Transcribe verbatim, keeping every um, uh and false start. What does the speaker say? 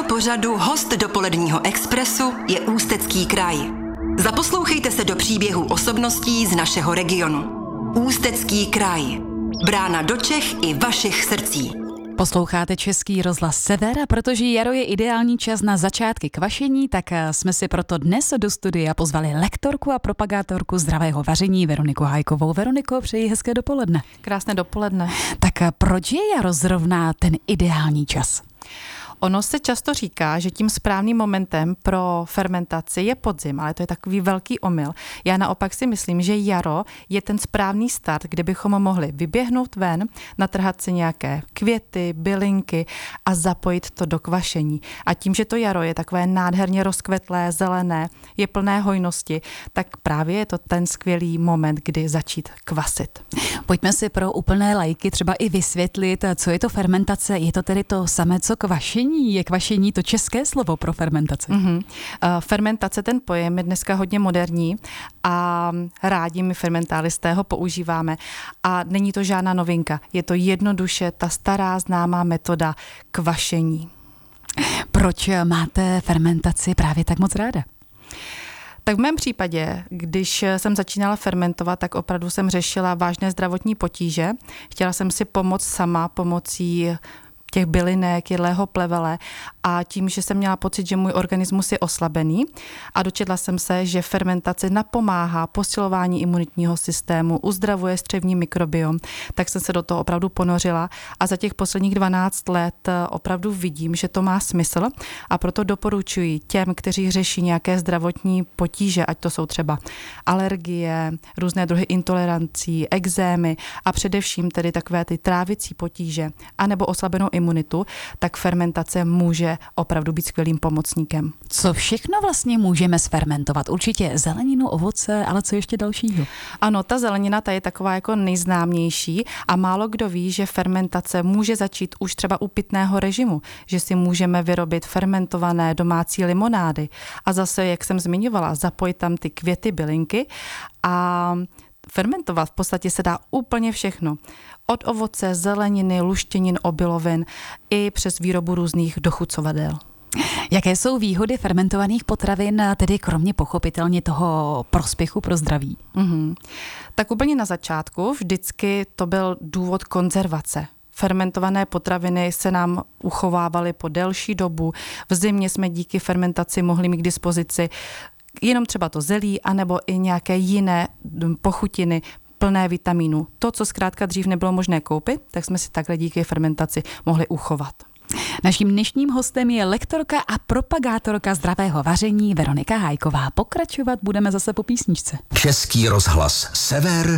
pořadu host dopoledního Expressu je Ústecký kraj. Zaposlouchejte se do příběhů osobností z našeho regionu. Ústecký kraj. Brána do Čech i vašich srdcí. Posloucháte Český rozhlas Sever, a protože jaro je ideální čas na začátky kvašení, tak jsme si proto dnes do studia pozvali lektorku a propagátorku zdravého vaření Veroniku Hajkovou. Veroniko, přeji hezké dopoledne. Krásné dopoledne. Tak proč je jaro zrovna ten ideální čas? Ono se často říká, že tím správným momentem pro fermentaci je podzim, ale to je takový velký omyl. Já naopak si myslím, že jaro je ten správný start, kde bychom mohli vyběhnout ven, natrhat si nějaké květy, bylinky a zapojit to do kvašení. A tím, že to jaro je takové nádherně rozkvetlé, zelené, je plné hojnosti, tak právě je to ten skvělý moment, kdy začít kvasit. Pojďme si pro úplné laiky třeba i vysvětlit, co je to fermentace. Je to tedy to samé, co kvašení? Je kvašení to české slovo pro fermentaci? Mm-hmm. Uh, fermentace, ten pojem je dneska hodně moderní a rádi my fermentálisté ho používáme. A není to žádná novinka. Je to jednoduše ta stará známá metoda kvašení. Proč máte fermentaci právě tak moc ráda? Tak v mém případě, když jsem začínala fermentovat, tak opravdu jsem řešila vážné zdravotní potíže. Chtěla jsem si pomoct sama pomocí těch bylinek, jedlého plevele a tím, že jsem měla pocit, že můj organismus je oslabený a dočetla jsem se, že fermentace napomáhá posilování imunitního systému, uzdravuje střevní mikrobiom, tak jsem se do toho opravdu ponořila a za těch posledních dvanáct let opravdu vidím, že to má smysl a proto doporučuji těm, kteří řeší nějaké zdravotní potíže, ať to jsou třeba alergie, různé druhy intolerancí, ekzémy a především tedy takové ty trávicí potíže anebo oslabenou imunitu, tak fermentace může opravdu být skvělým pomocníkem. Co všechno vlastně můžeme sfermentovat? Určitě zeleninu, ovoce, ale co ještě dalšího? Ano, ta zelenina, ta je taková jako nejznámější a málo kdo ví, že fermentace může začít už třeba u pitného režimu, že si můžeme vyrobit fermentované domácí limonády a zase, jak jsem zmiňovala, zapojit tam ty květy, bylinky a fermentovat v podstatě se dá úplně všechno. Od ovoce, zeleniny, luštěnin, obilovin i přes výrobu různých dochucovadel. Jaké jsou výhody fermentovaných potravin, tedy kromě pochopitelně toho prospěchu pro zdraví? Mm-hmm. Tak úplně na začátku vždycky to byl důvod konzervace. Fermentované potraviny se nám uchovávaly po delší dobu. V zimě jsme díky fermentaci mohli mít k dispozici jenom třeba to zelí, anebo i nějaké jiné pochutiny plné vitamínů. To, co zkrátka dřív nebylo možné koupit, tak jsme si takhle díky fermentaci mohli uchovat. Naším dnešním hostem je lektorka a propagátorka zdravého vaření Veronika Hajková. Pokračovat budeme zase po písničce. Český rozhlas Sever,